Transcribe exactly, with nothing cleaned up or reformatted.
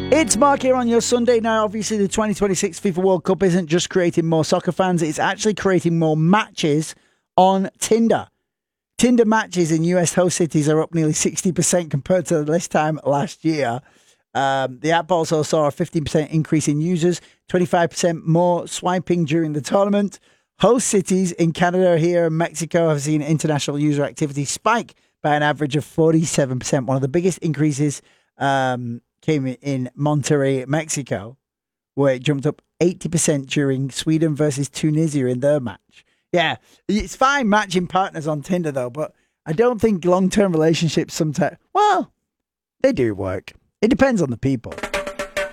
It's Mark here on your Sunday. Now, obviously, the twenty twenty-six FIFA World Cup isn't just creating more soccer fans, it's actually creating more matches on Tinder. Tinder matches in U S host cities are up nearly sixty percent compared to this time last year. Um, the app also saw a fifteen percent increase in users, twenty-five percent more swiping during the tournament. Host cities in Canada, here, and Mexico have seen international user activity spike by an average of forty-seven percent. One of the biggest increases um, came in Monterrey, Mexico, where it jumped up eighty percent during Sweden versus Tunisia in their match. Yeah, it's fine matching partners on Tinder, though, but I don't think long-term relationships sometimes, well, they do work. It depends on the people.